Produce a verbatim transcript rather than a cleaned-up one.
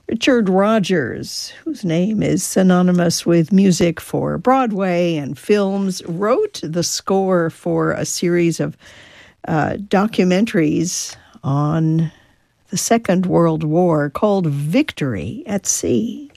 Richard Rodgers, whose name is synonymous with music for Broadway and films, wrote the score for a series of uh, documentaries on the Second World War called Victory at Sea.